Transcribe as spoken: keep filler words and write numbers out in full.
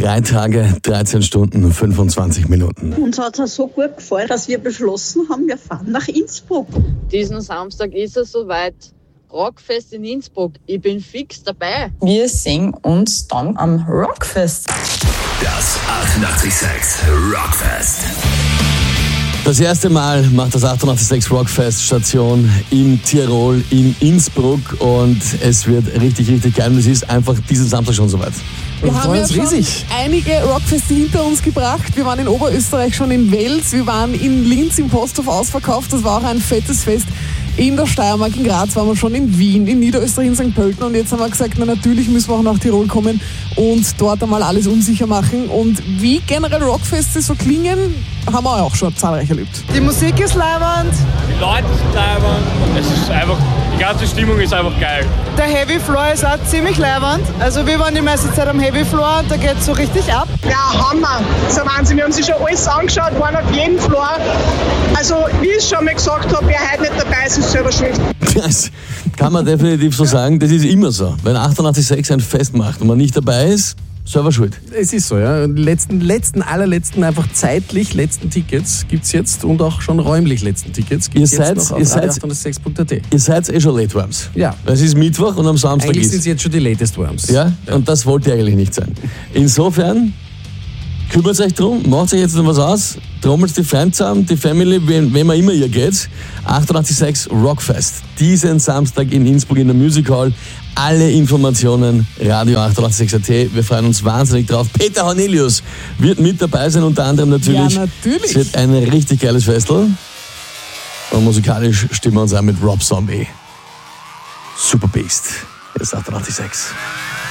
Drei Tage, dreizehn Stunden, fünfundzwanzig Minuten. Uns hat es so gut gefallen, dass wir beschlossen haben, wir fahren nach Innsbruck. Diesen Samstag ist es soweit. Rockfest in Innsbruck. Ich bin fix dabei. Wir sehen uns dann am Rockfest. Das achtundachtzig Komma sechs Rockfest. Das erste Mal macht das achtundachtzig Komma sechs Rockfest Station in Tirol, in Innsbruck, und es wird richtig, richtig geil. Und es ist einfach diesen Samstag schon soweit. Wir haben ja schon riesig. einige Rockfeste hinter uns gebracht. Wir waren in Oberösterreich schon in Wels, wir waren in Linz im Posthof ausverkauft. Das war auch ein fettes Fest. In der Steiermark, in Graz waren wir schon, in Wien, in Niederösterreich, in Sankt Pölten, und jetzt haben wir gesagt, na natürlich müssen wir auch nach Tirol kommen und dort einmal alles unsicher machen. Und wie generell Rockfeste so klingen, haben wir auch schon zahlreich erlebt. Die Musik ist leibend. Die Leute sind leibend. Es ist einfach, die ganze Stimmung ist einfach geil. Der Heavy Floor ist auch ziemlich leibend. Also wir waren die meiste Zeit am Heavy Floor und da geht es so richtig ab. Ja, Hammer. Das ist ein Wahnsinn. Wir haben sich schon alles angeschaut, waren auf jedem Floor. Also wie ich schon mal gesagt habe, wer heute nicht dabei ist, ist selber schuld. Das kann man definitiv so sagen. Das ist immer so. Wenn achtundachtzig Komma sechs ein Fest macht und man nicht dabei ist, selber schuld. Es ist so, ja. Die letzten, letzten, allerletzten, einfach zeitlich letzten Tickets gibt es jetzt, und auch schon räumlich letzten Tickets gibt es jetzt noch auf radio achthundertsechs Punkt at. Ihr seid eh schon Late Worms. Ja. Es ist Mittwoch und am Samstag eigentlich ist... sind es jetzt schon die Latest Worms. Ja? Ja, und das wollte eigentlich nicht sein. Insofern... Kümmert euch drum, macht euch jetzt noch was aus, trommelt die Freunde zusammen, die Family, wem, wem auch immer ihr geht. achtundachtzig Komma sechs Rockfest, diesen Samstag in Innsbruck in der Music Hall. Alle Informationen, Radio achtundachtzig Komma sechs at. Wir freuen uns wahnsinnig drauf. Peter Hornelius wird mit dabei sein, unter anderem natürlich. Ja, natürlich. Es wird ein richtig geiles Festel. Und musikalisch stimmen wir uns auch mit Rob Zombie. Super Beast. Jetzt achtundachtzig Komma sechs.